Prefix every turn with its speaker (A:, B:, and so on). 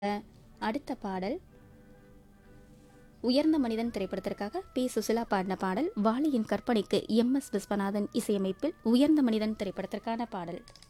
A: அடுத்த பாடல் உயர்ந்த மனிதன் திரைப்படத்திற்காக பி சுசிலா பாடின பாடல். வாலியின் கற்பனைக்கு எம் எஸ் விஸ்வநாதன் இசையமைப்பில் உயர்ந்த மனிதன் திரைப்படத்திற்கான பாடல்.